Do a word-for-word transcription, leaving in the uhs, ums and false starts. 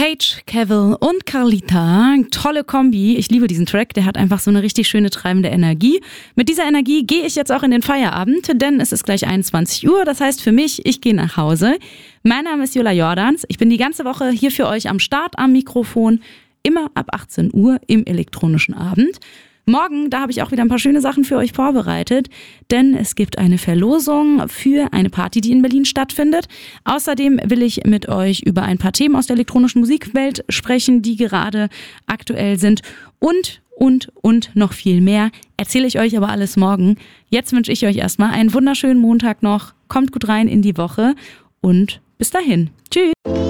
Page, Cavill und Carlita, tolle Kombi. Ich liebe diesen Track, der hat einfach so eine richtig schöne treibende Energie. Mit dieser Energie gehe ich jetzt auch in den Feierabend, denn es ist gleich einundzwanzig Uhr. Das heißt für mich, ich gehe nach Hause. Mein Name ist Jula Jordans. Ich bin die ganze Woche hier für euch am Start am Mikrofon, immer ab achtzehn Uhr im elektronischen Abend. Morgen, da habe ich auch wieder ein paar schöne Sachen für euch vorbereitet, denn es gibt eine Verlosung für eine Party, die in Berlin stattfindet. Außerdem will ich mit euch über ein paar Themen aus der elektronischen Musikwelt sprechen, die gerade aktuell sind und, und, und noch viel mehr. Erzähle ich euch aber alles morgen. Jetzt wünsche ich euch erstmal einen wunderschönen Montag noch. Kommt gut rein in die Woche und bis dahin. Tschüss.